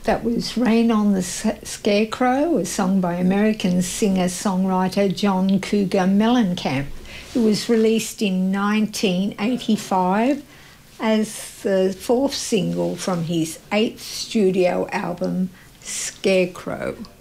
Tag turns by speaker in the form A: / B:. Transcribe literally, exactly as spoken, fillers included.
A: That was Rain on the Scarecrow, a song by American singer-songwriter John Cougar Mellencamp. It was released in nineteen eighty-five as the fourth single from his eighth studio album, Scarecrow.